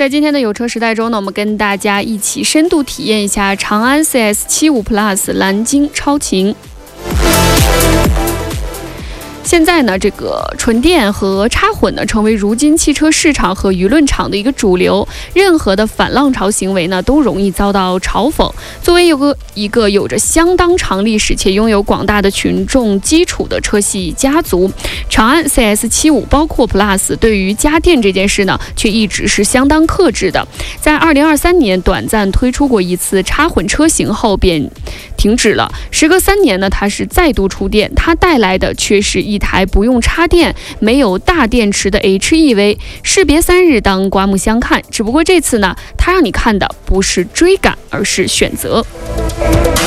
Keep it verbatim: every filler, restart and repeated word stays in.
在今天的有车时代中呢，我们跟大家一起深度体验一下长安 C S 七五 Plus 蓝鲸超擎。现在呢，这个纯电和插混呢，成为如今汽车市场和舆论场的一个主流。任何的反浪潮行为呢，都容易遭到嘲讽。作为有个一个有着相当长历史且拥有广大的群众基础的车系家族，长安 C S 七五包括 Plus 对于家电这件事呢，却一直是相当克制的。在二零二三年短暂推出过一次插混车型后，便停止了。时隔三年呢，它是再度出电，它带来的却是一台不用插电、没有大电池的 H E V。士别三日，当刮目相看。只不过这次呢，它让你看的不是追赶，而是选择。